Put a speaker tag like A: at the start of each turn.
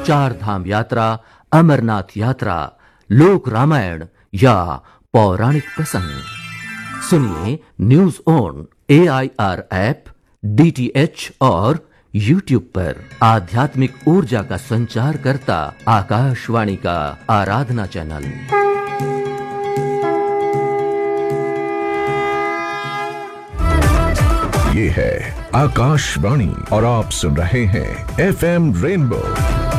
A: चार धाम यात्रा, अमरनाथ यात्रा, लोक रामायण या पौराणिक प्रसंग। सुनिए news on AIR app, DTH और YouTube पर। आध्यात्मिक ऊर्जा का संचार करता आकाशवाणी का आराधना चैनल।
B: ये है आकाशवाणी और आप सुन रहे हैं FM रेनबो